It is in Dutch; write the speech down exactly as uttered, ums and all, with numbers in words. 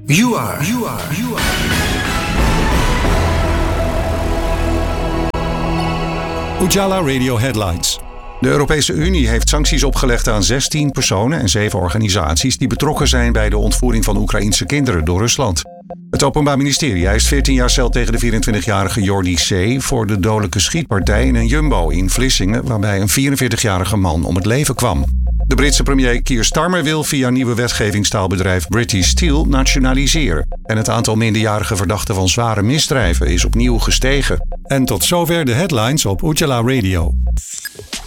You are. You are. You are. Ujala Radio Headlines. De Europese Unie heeft sancties opgelegd aan zestien personen en zeven organisaties die betrokken zijn bij de ontvoering van Oekraïense kinderen door Rusland. Het Openbaar Ministerie eist veertien jaar cel tegen de vierentwintigjarige Jordi C. voor de dodelijke schietpartij in een Jumbo in Vlissingen, waarbij een vierenveertigjarige man om het leven kwam. De Britse premier Keir Starmer wil via nieuwe wetgeving staalbedrijf British Steel nationaliseren. En het aantal minderjarige verdachten van zware misdrijven is opnieuw gestegen. En tot zover de headlines op Ujala Radio.